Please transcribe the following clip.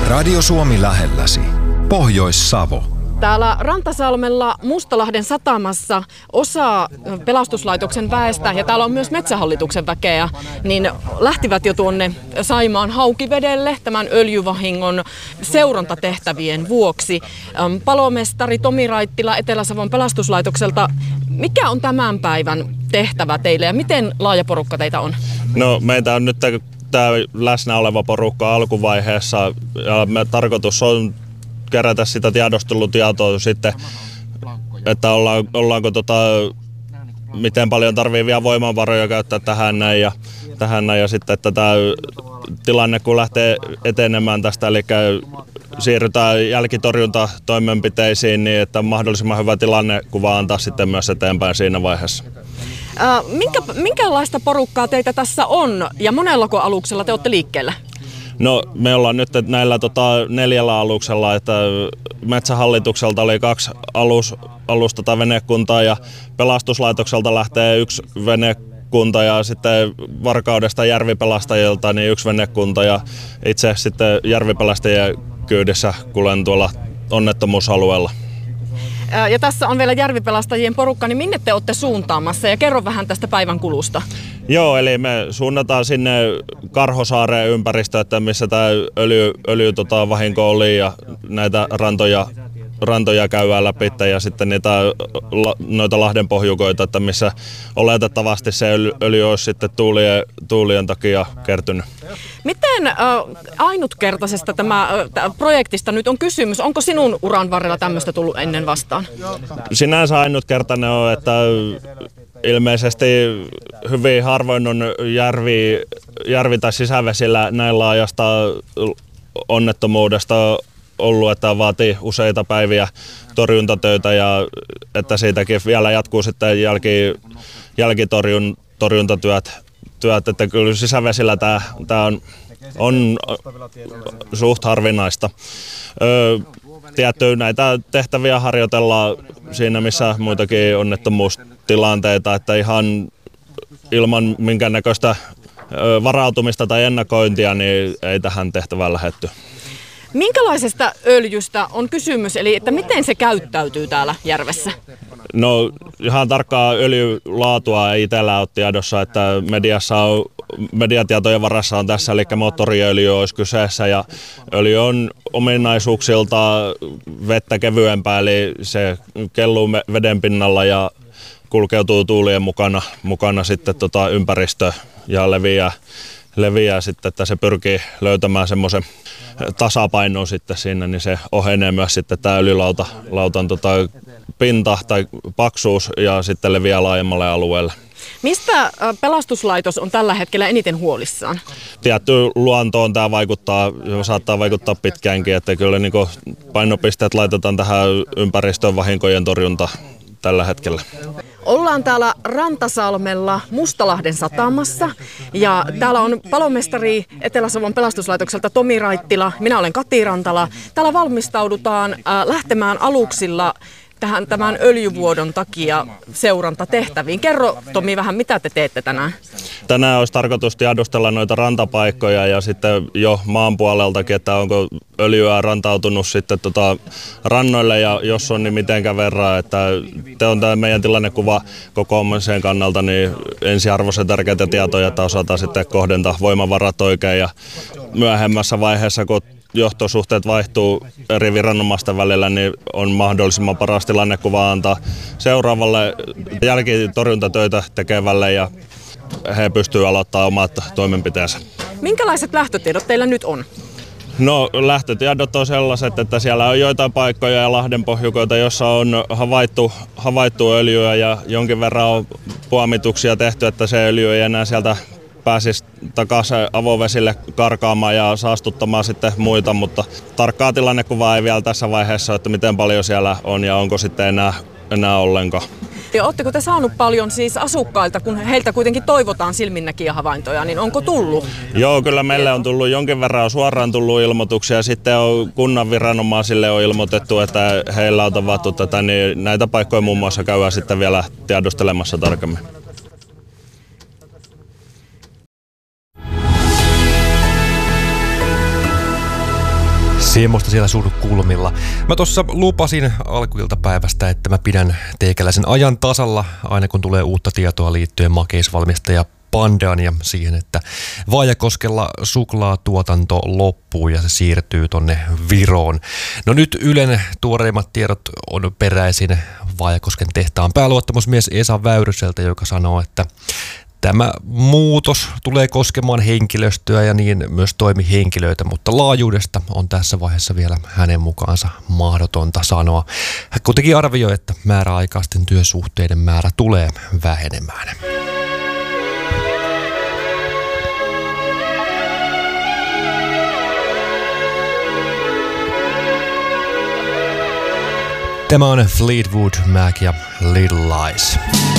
Radio Suomi lähelläsi. Pohjois-Savo. Täällä Rantasalmella Mustalahden satamassa osa pelastuslaitoksen väestä, ja täällä on myös Metsähallituksen väkeä, niin lähtivät jo tuonne Saimaan Haukivedelle tämän öljyvahingon seurantatehtävien vuoksi. Palomestari Tomi Raittila Etelä-Savon pelastuslaitokselta, mikä on tämän päivän tehtävä teille ja miten laaja porukka teitä on? No, meitä on nyt tämä läsnä oleva porukka alkuvaiheessa ja tarkoitus on kerätä sitä tiedustelutietoa sitten, että ollaanko miten paljon tarvii vielä voimavaroja käyttää tähän näin ja sitten, että tämä tilanne kun lähtee etenemään tästä, eli siirrytään jälkitorjuntatoimenpiteisiin niin, että mahdollisimman hyvä tilannekuva antaa sitten myös eteenpäin siinä vaiheessa. Minkälaista porukkaa teitä tässä on ja monellako aluksella te olette liikkeellä? No, me ollaan nyt näillä 4 aluksella, että Metsähallitukselta oli 2 alusta tai venekuntaa ja pelastuslaitokselta lähtee 1 venekunta ja sitten Varkaudesta järvipelastajilta niin 1 venekunta ja itse sitten järvipelastajien kyydissä kuljen tuolla onnettomuusalueella. Ja tässä on vielä järvipelastajien porukka, niin minne te olette suuntaamassa ja kerro vähän tästä päivän kulusta. Joo, eli me suunnataan sinne Karhosaareen ympäristöön, että missä tämä öljyvahinko oli ja näitä rantoja käydään läpi ja sitten noita Lahden pohjukoita, että missä oletettavasti se öljy olisi sitten tuulien takia kertynyt. Miten ainutkertaisesta tämä projektista nyt on kysymys? Onko sinun uran varrella tämmöistä tullut ennen vastaan? Sinänsä ainutkertainen on, että ilmeisesti hyvin harvoin on järvi tai sisävesillä näin laajasta onnettomuudesta ollut, että vaatii useita päiviä torjuntatöitä ja että siitäkin vielä jatkuu sitten jälkitorjuntatyöt, että kyllä sisävesillä tämä on suht harvinaista. Tiettyä näitä tehtäviä harjoitellaan siinä, missä muitakin onnettomuustilanteita, että ihan ilman minkäännäköistä varautumista tai ennakointia niin ei tähän tehtävään lähdetty. Minkälaisesta öljystä on kysymys, eli että miten se käyttäytyy täällä järvessä? No ihan tarkkaa öljylaatua ei itsellä ole tiedossa, että mediatietojen varassa on tässä, eli moottoriöljy olisi kyseessä ja öljy on ominaisuuksilta vettä kevyempää, eli se kelluu veden pinnalla ja kulkeutuu tuulien mukana sitten ympäristöön ja leviää sitten, että se pyrkii löytämään semmoisen tasapainon sitten siinä, niin se ohenee myös sitten tämä öljylautan pinta tai paksuus ja sitten leviää laajemmalle alueelle. Mistä pelastuslaitos on tällä hetkellä eniten huolissaan? Tiettyyn luontoon tämä saattaa vaikuttaa pitkäänkin, että kyllä niin painopisteet laitetaan tähän ympäristövahinkojen torjunta tällä hetkellä. Ollaan täällä Rantasalmella Mustalahden satamassa ja täällä on palomestari Etelä-Savon pelastuslaitokselta Tomi Raittila, minä olen Kati Rantala. Täällä valmistaudutaan lähtemään aluksilla tämän öljyvuodon takia seurantatehtäviin. Kerro Tomi vähän, mitä te teette tänään? Tänään olisi tarkoitus tiedustella noita rantapaikkoja ja sitten jo maan puoleltakin, että onko öljyä rantautunut sitten rannoille ja jos on, niin mitenkä verran. Että on tämä meidän tilannekuva kokoomisen kannalta niin ensiarvoisen tärkeitä tietoja, että osataan sitten kohdentaa voimavarat oikein ja myöhemmässä vaiheessa, kun johtosuhteet vaihtuu eri viranomaisten välillä, niin on mahdollisimman paras tilannekuva antaa seuraavalle jälkitorjuntatöitä tekevälle ja he pystyvät aloittamaan omat toimenpiteensä. Minkälaiset lähtötiedot teillä nyt on? No, lähtötiedot on sellaiset, että siellä on joitain paikkoja ja Lahden pohjukoita, joissa on havaittu öljyä ja jonkin verran on puomituksia tehty, että se öljy ei enää sieltä pääsisi takaisin avovesille karkaamaan ja saastuttamaan sitten muita, mutta tarkkaa tilannekuvaa ei vielä tässä vaiheessa, että miten paljon siellä on ja onko sitten enää ollenkaan. Ja ootteko te saanut paljon siis asukkailta, kun heiltä kuitenkin toivotaan silminnäkiä havaintoja, niin onko tullut? Joo, kyllä meille on tullut jonkin verran suoraan tullut ilmoituksia. Sitten on kunnan viranomaisille on ilmoitettu, että heillä on tavattu tätä, niin näitä paikkoja muun muassa käydään sitten vielä tiedustelemassa tarkemmin. Semmoista siellä suukulmilla. Mä tuossa lupasin alkuiltapäivästä, että mä pidän teikäläisen ajan tasalla aina kun tulee uutta tietoa liittyen makeisvalmistaja Pandaan ja siihen, että Vaajakoskella suklaatuotanto loppuu ja se siirtyy tonne Viroon. No nyt Ylen tuoreimmat tiedot on peräisin Vaajakosken tehtaan pääluottamusmies Esa Väyryseltä, joka sanoo, että tämä muutos tulee koskemaan henkilöstöä ja niin myös toimihenkilöitä, mutta laajuudesta on tässä vaiheessa vielä hänen mukaansa mahdotonta sanoa. Hän kuitenkin arvioi, että määräaikaisten työsuhteiden määrä tulee vähenemään. Tämä on Fleetwood Mac ja Little Lies.